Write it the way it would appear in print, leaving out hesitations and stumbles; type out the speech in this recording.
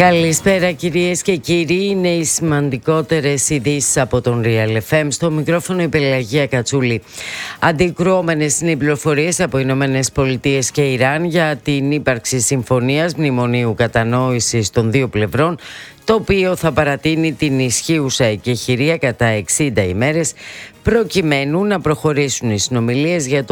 Καλησπέρα κυρίες και κύριοι, είναι οι σημαντικότερες ειδήσεις από τον Real FM. Στο μικρόφωνο η Πελαγία Κατσούλη. Αντικρουόμενες είναι οι πληροφορίες από Ηνωμένες Πολιτείες και Ιράν για την ύπαρξη συμφωνίας μνημονίου κατανόησης των δύο πλευρών, το οποίο θα παρατείνει την ισχύουσα εκεχηρία κατά 60 ημέρες προκειμένου να προχωρήσουν οι συνομιλίες για το